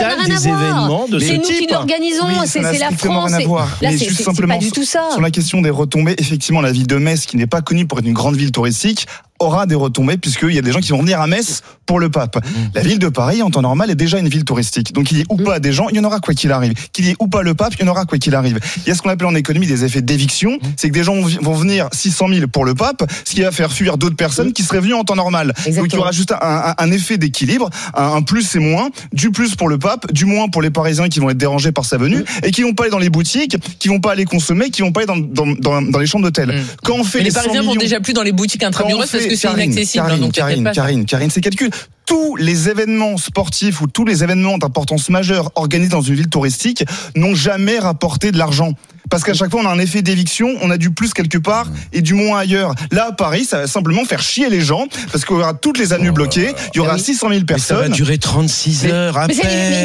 capitale des événements de ce type. C'est nous qui l'organisons, c'est la France. Là, c'est pas du tout ça. Sur la question des retombées, effectivement, la ville de Metz, qui n'est pas connue pour être une grande ville touristique, aura des retombées puisqu'il y a des gens qui vont venir à Metz pour le pape. La ville de Paris, en temps normal, est déjà une ville touristique. Donc il y ait ou pas des gens, il y en aura quoi qu'il arrive. Qu'il y ait ou pas le pape, il y en aura quoi qu'il arrive. Il y a ce qu'on appelle en économie des effets d'éviction. C'est que des gens vont venir 600 000 pour le pape, ce qui va faire fuir d'autres personnes qui seraient venues en temps normal. Exactement. Donc il y aura juste un effet d'équilibre, un plus et moins, du plus pour le pape, du moins pour les Parisiens qui vont être dérangés par sa venue et qui vont pas aller dans les boutiques, qui vont pas aller consommer, qui vont pas aller dans les chambres d'hôtel. Quand on fait les Parisiens vont déjà plus dans les boutiques intramuros parce que c'est inaccessible. Karine, c'est calcul. Tous les événements sportifs ou tous les événements d'importance majeure organisés dans une ville touristique n'ont jamais rapporté de l'argent. Parce qu'à chaque fois, on a un effet d'éviction, on a du plus quelque part et du moins ailleurs. Là, à Paris, ça va simplement faire chier les gens parce qu'il y aura toutes les avenues bloquées, il y aura 600 000 personnes. Mais ça va durer 36 heures à peine.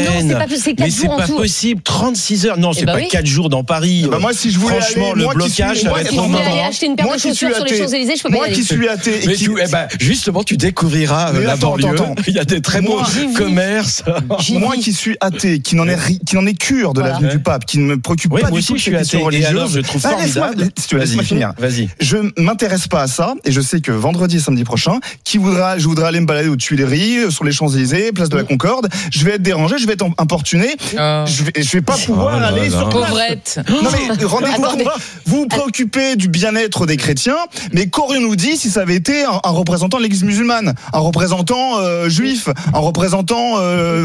Mais c'est pas possible, 36 heures. Non, c'est pas 4 jours dans Paris. Moi, si je voulais franchement, le blocage, ça va être trop aller acheter une paire de chaussures sur les Champs-Élysées, je peux pas y aller. Moi qui suis athée. Justement, tu découvriras la banlieue. Il y a des très beaux commerces. Moi qui suis athée, qui n'en est cure de l'avenue du pape, qui ne me préoccupe pas du tout de ces questions religieuses. Laisse-moi finir. Vas-y. Je m'intéresse pas à ça et je sais que vendredi et samedi prochain, je voudrais aller me balader aux Tuileries, sur les Champs-Élysées, place de la Concorde. Je vais être dérangé, je vais être importuné. Je vais pas pouvoir aller sur place. Pauvrette. Non mais rendez-vous compte. Vous vous préoccupez du bien-être des chrétiens, mais qu'aurions-nous dit si ça avait été un représentant de l'Église musulmane, un représentant juif, un représentant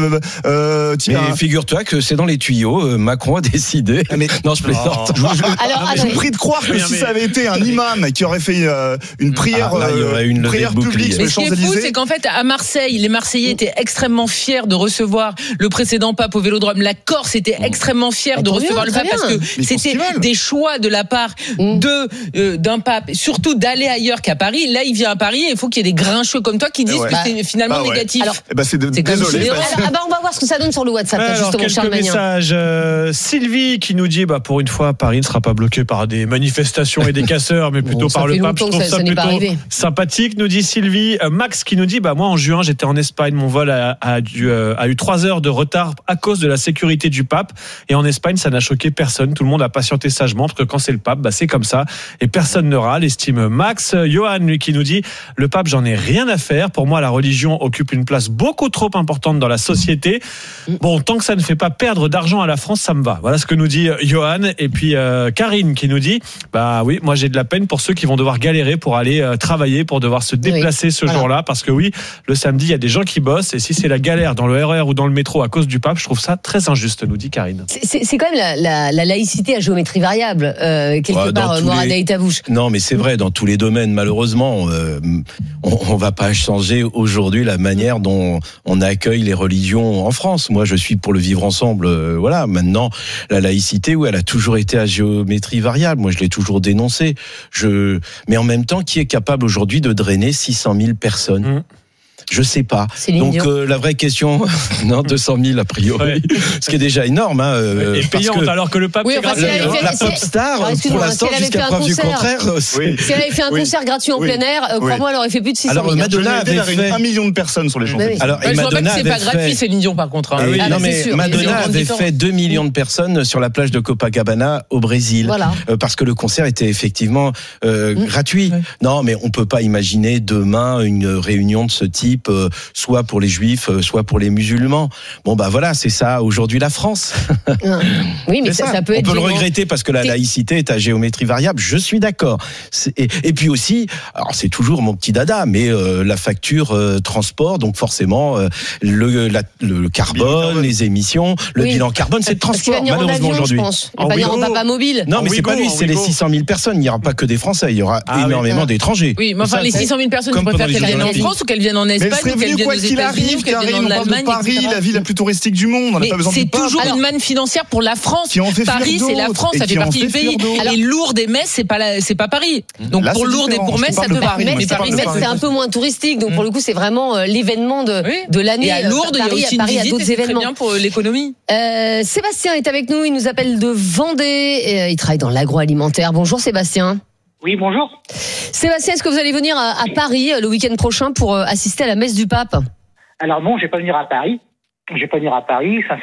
mais figure-toi que c'est dans les tuyaux. Macron a décidé. Non, je plaisante. Je vous prie de croire que si ça avait été un imam qui aurait fait une prière, prière publique sur les Champs-Élysées. Ce qui est fou, c'est qu'en fait, à Marseille, les Marseillais étaient extrêmement fiers de recevoir le précédent pape au Vélodrome. La Corse était extrêmement fière de recevoir le pape parce que c'était des choix de la part d'un pape, surtout d'aller ailleurs qu'à Paris. Là, il vient à Paris et il faut qu'il y ait des grincheux comme toi qui disent que c'est finalement négatif. Alors, désolé. On va voir ce que ça donne sur le WhatsApp. Quelques messages. Sylvie qui nous dit pour une fois, Paris ne sera pas bloqué par des manifestations et des casseurs, mais plutôt par le pape. Je trouve ça plutôt sympathique, nous dit Sylvie. Max qui nous dit moi en juin j'étais en Espagne, mon vol a eu 3 heures de retard à cause de la sécurité du pape, et en Espagne ça n'a choqué personne, tout le monde a patienté sagement parce que quand c'est le pape, c'est comme ça et personne ne râle, estime Max. Johan lui qui nous dit le pape, j'en ai rien à faire, pour moi la religion occupe une place beaucoup trop importante dans la société. Bon, tant que ça ne fait pas perdre d'argent à la France, ça me va. Voilà ce que nous dit Johan. Et puis Karine qui nous dit oui, moi j'ai de la peine pour ceux qui vont devoir galérer pour aller travailler, pour devoir se déplacer ce jour-là, parce que le samedi il y a des gens qui bossent et si c'est la galère dans le RER ou dans le métro à cause du pape, je trouve ça très injuste, nous dit Karine. C'est quand même la laïcité à géométrie variable quelque part, Morad Aïtabouche. Non, mais c'est vrai dans tous les domaines, malheureusement. On va pas changer aujourd'hui la manière dont on accueille les religions en France. Moi je suis pour le vivre ensemble. Maintenant la laïcité, elle a toujours été à géométrie variable. Moi, je l'ai toujours dénoncé. Mais en même temps, qui est capable aujourd'hui de drainer 600 000 personnes ? Je sais pas. Donc la vraie question, 200 000 a priori, ce qui est déjà énorme. Et payante, alors que le pape est gratuit. La pop star, pour l'instant, jusqu'à preuve du contraire. Si elle avait fait un concert gratuit en plein air, crois-moi, elle aurait fait plus de 600 000. Alors Madonna avait fait 1 million de personnes sur les Champs-Élysées. Je vois pas que c'est pas gratuit, Céline Dion par contre. Non mais Madonna avait fait 2 millions de personnes sur la plage de Copacabana au Brésil, parce que le concert était effectivement gratuit. Non, mais on peut pas imaginer demain une réunion de ce type. Soit pour les juifs, soit pour les musulmans. C'est ça aujourd'hui la France. Oui, mais ça peut être. On peut le regretter parce que la laïcité est à géométrie variable. Je suis d'accord. Et puis aussi, alors c'est toujours mon petit dada, mais la facture transport, donc forcément le carbone, les émissions, le bilan carbone, c'est le transport malheureusement aujourd'hui. Il va venir en papa mobile. Non, mais c'est pas lui, c'est les 600 000 personnes. Il n'y aura pas que des Français, il y aura énormément d'étrangers. Oui, mais les 600 000 personnes, tu préfères qu'elles viennent en France ou qu'elles viennent en Espagne? Quoi qu'il arrive, Karine, on parle de Paris, la ville la plus touristique du monde. On n'a pas besoin de c'est toujours une manne financière pour la France. Paris, c'est la France, ça fait partie du pays. Et Lourdes et Metz, c'est pas Paris. Donc pour Lourdes et pour Metz, ça peut pas. Mais Paris, c'est un peu moins touristique. Donc pour le coup, c'est vraiment l'événement de l'année. Et à Lourdes, il y a aussi une visite, et c'est très bien pour l'économie. Sébastien est avec nous. Il nous appelle de Vendée. Il travaille dans l'agroalimentaire. Bonjour Sébastien. Oui, bonjour. Sébastien, est-ce que vous allez venir à Paris le week-end prochain pour assister à la messe du pape ? Alors non, je vais pas venir à Paris.